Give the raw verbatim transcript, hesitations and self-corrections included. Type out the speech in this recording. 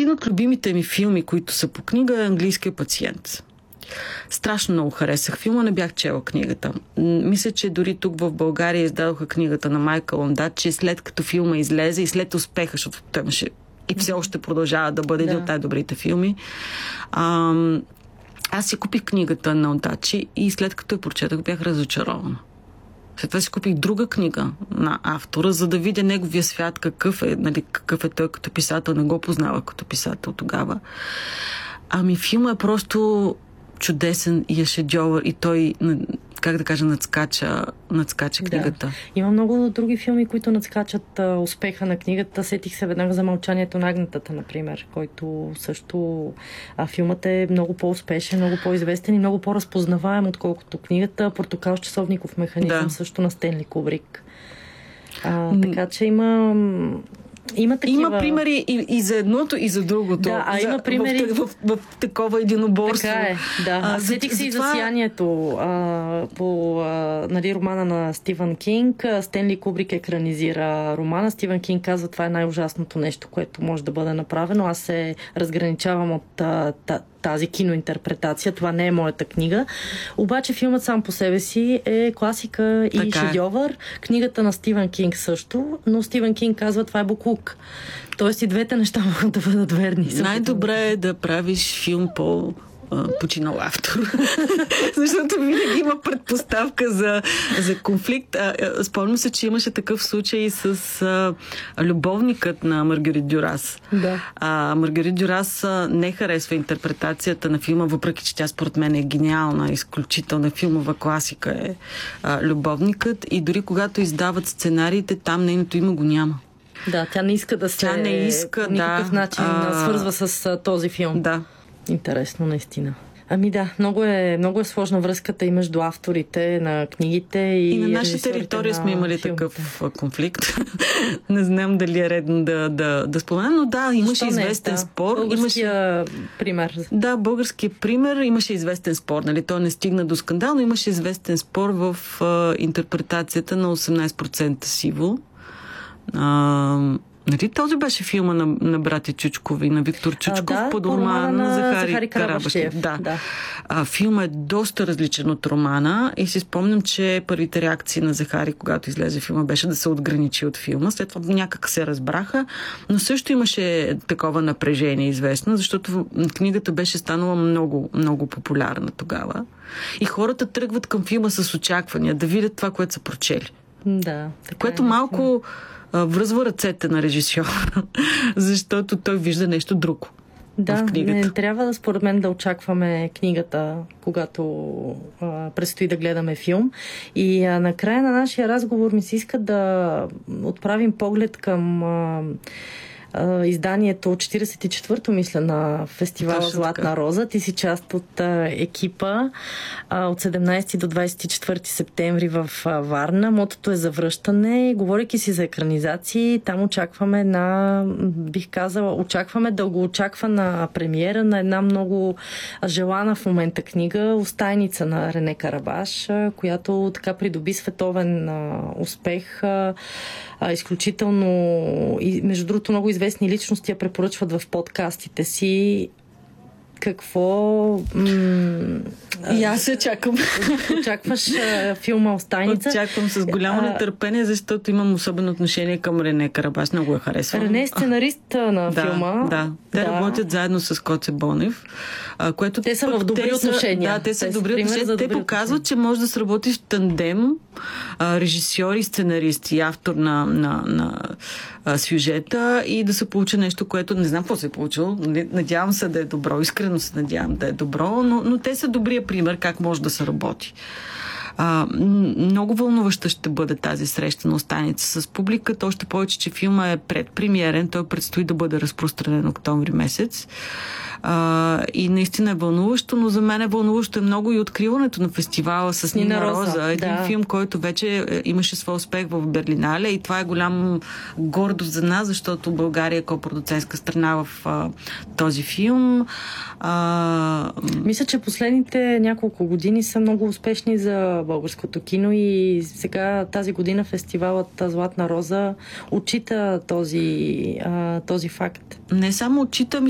един от любимите ми филми, които са по книга, е Английския пациент. Страшно много харесах филма, не бях чела книгата. Мисля, че дори тук в България издадоха книгата на Майкъл Ондачи, след като филма излезе и след успеха, защото той имаше и все още продължава да бъде един да. от най-добрите филми. А, аз си купих книгата на Ондачи и след като я прочетах, бях разочарована. След това си купих друга книга на автора, за да видя неговия свят, какъв е, нали, какъв е той като писател. Не го познава като писател тогава. Ами филма е просто чудесен и е шедьовър и той, как да кажа, надскача, надскача книгата. Да. Има много други филми, които надскачат а, успеха на книгата. Сетих се веднага за Мълчанието на агнетата, например, който също а, филмът е много по-успешен, много по-известен и много по-разпознаваем, отколкото книгата. Портокал с часовников механизъм, да. също на Стенли Кубрик. А, така че има... Има, такива... има примери и, и за едното, и за другото. Да, а за, има примери... В, в, в, в такова единоборство. Така е, да. А, сетих се и за това... Сиянието а, по а, нали, романа на Стивън Кинг. Стенли Кубрик екранизира романа. Стивън Кинг казва, това е най-ужасното нещо, което може да бъде направено. Аз се разграничавам от а, та, тази киноинтерпретация. Това не е моята книга. Обаче филмът сам по себе си е класика и така шедьовър. Книгата на Стивън Кинг също, но Стивън Кинг казва, това е буклук. Тоест и двете неща могат да бъдат верни. Най-добре е да правиш филм по починал автор. Защото винаги има предпоставка за, за конфликт. Спомням се, че имаше такъв случай с а, любовникът на Маргарит Дюрас. Да. А, Маргарит Дюрас а, не харесва интерпретацията на филма, въпреки че тя според мен е гениална, изключителна филмова класика е а, любовникът. И дори когато издават сценариите, там нейното име го няма. Да, тя не иска да се тя не иска, по никакъв да, начин а... свързва с а, този филм. Да. Интересно, наистина. Ами да, много е, много е сложна връзката и между авторите на книгите и, и на наша територия сме имали филмите. Такъв конфликт. Не знам дали е редно да, да, да споменам, но да, имаше не, известен да. спор. Българския имаше... пример. Да, българския пример. Имаше известен спор. Нали? Той не стигна до скандал, но имаше известен спор в а, интерпретацията на осемнайсет процента сиво. А, Нали, този беше филма на, на братя Чучкови, на Виктор Чучков, а, да, под романа на Захари, Захари Карабащиев. Да. Да. А, филма е доста различен от романа и си спомням, че първите реакции на Захари, когато излезе филма, беше да се отграничи от филма. След това някак се разбраха, но също имаше такова напрежение известно, защото книгата беше станала много, много популярна тогава. И хората тръгват към филма с очаквания да видят това, което са прочели. Да, така което е, малко връзва ръцете на режисьора, защото той вижда нещо друго да, в книгата. Не трябва да, според мен, да очакваме книгата, когато а, предстои да гледаме филм. И а, накрая на нашия разговор ми се иска да отправим поглед към а, а, изданието четиридесет и четвърто, мисля, на фестивала Точно Златна така. роза. Ти си част от а, екипа а, от седемнайсети до двайсет и четвърти септември в а, Варна. Мотото е завръщане. Говорейки си за екранизации, там очакваме на, бих казала, очакваме дългоочаквана премиера на една много желана в момента книга Остайница на Рене Карабаш, която така придоби световен а, успех. А, а, изключително и, между другото, много известни личности я препоръчват в подкастите си. Какво... М- и аз се чакам. Очакваш а, филма Остайница? Очаквам с голямо нетърпение, защото имам особено отношение към Рене Карабаш. Много я харесвам. Рене е сценарист на да, филма. Да, те да. работят заедно с Коце Бонев. А, което те са в добри отношения. Да, те са в добри отношения. Те показват, че може да сработиш в тандем а, режисьор и сценарист и автор на, на, на а, сюжета и да се получи нещо, което не знам какво се е получило. Надявам се да е добро. Искрено се надявам да е добро, но, но те са добрия пример как може да се работи. А, много вълнуваща ще бъде тази среща на Остайница с публиката, още повече, че филма е предпремиерен, той предстои да бъде разпространен октомври месец. А, и наистина е вълнуващо, но за мен е вълнуващо е много и откриването на фестивала с Нина, Нина Роза. Роза. Един да. филм, който вече имаше свой успех в Берлинале и това е голям гордост за нас, защото България е копродуцентска страна в а, този филм. А... Мисля, че последните няколко години са много успешни за българското кино и сега тази година фестивалът Златна роза отчита този, а, този факт. Не само отчита,